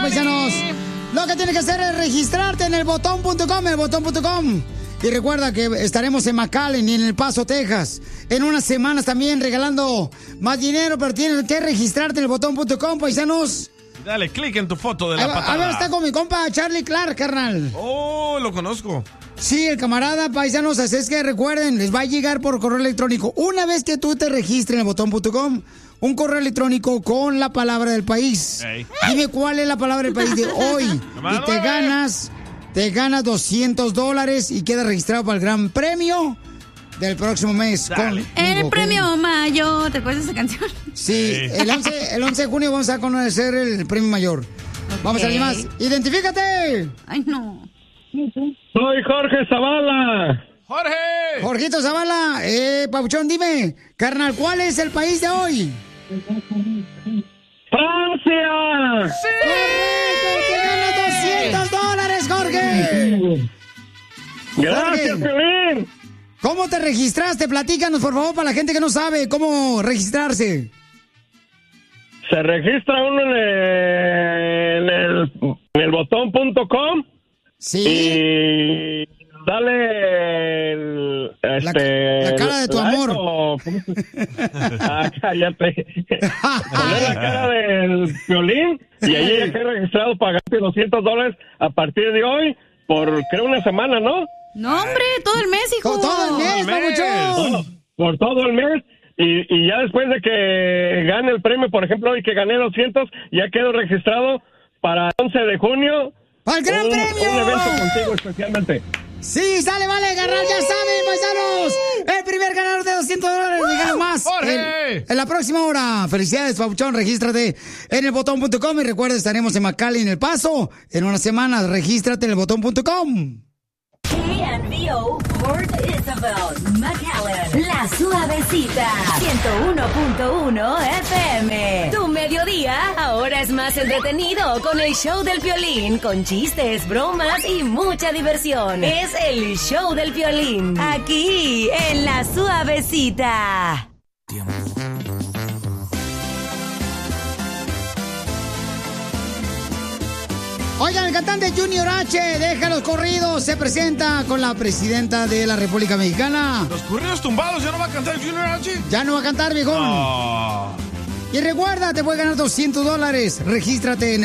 paisanos. Lo que tienes que hacer es registrarte en elbotón.com, elbotón.com. Y recuerda que estaremos en McAllen y en El Paso, Texas. En unas semanas también regalando más dinero, pero tienes que registrarte en elbotón.com, paisanos. Dale click en tu foto de la patada. A ver, está con mi compa Charlie Clark, carnal. Oh, lo conozco. Sí, el camarada, paisanos, así es que recuerden, les va a llegar por correo electrónico. Una vez que tú te registres en elbotón.com, un correo electrónico con la palabra del país. Hey. Dime cuál es la palabra del país de hoy. Y te ganas $200 y quedas registrado para el gran premio del próximo mes. El premio mayor. ¿Te acuerdas de esa canción? Sí, el 11 de junio vamos a conocer el premio mayor. Okay. Vamos a ver más. ¡Identifícate! Ay, no. Soy Jorge Zavala. ¡Jorge! Jorgito Zavala. Papuchón, dime, carnal, ¿cuál es el país de hoy? ¡Francia! ¡Sí! ¡Te ganas $200, Jorge! ¡Gracias, Piolín! ¿Cómo te registraste? Platícanos, por favor, para la gente que no sabe cómo registrarse. Se registra uno en el botón.com. Sí. Y dale la cara de tu amor. Cállate. Poner la cara del Piolín y ahí ya queda registrado pagarte $200 a partir de hoy por creo una semana, ¿no? No, hombre, todo el mes, hijo. Todo el mes, papuchón. Por todo el mes. Y ya después de que gane el premio, por ejemplo, hoy que gané 200, ya quedo registrado para el 11 de junio. ¡Para el gran premio! Un evento contigo especialmente. Sí, sale, vale, agarrar, ya saben, paisanos. El primer ganador de $200, digamos más. En la próxima hora. Felicidades, papuchón, regístrate en elbotón.com y recuerda, estaremos en McAllen, en El Paso. En unas semanas, regístrate en elbotón.com. KNVO, Port Isabel, McAllen, La Suavecita, 101.1 FM. Tu mediodía ahora es más entretenido con el show del Piolín, con chistes, bromas y mucha diversión. Es el show del Piolín, aquí en La Suavecita. Oigan, el cantante Junior H, deja los corridos, se presenta con la presidenta de la República Mexicana. ¿Los corridos tumbados ya no va a cantar Junior H? Ya no va a cantar, viejón. Y recuerda, te puedes ganar $200. Regístrate en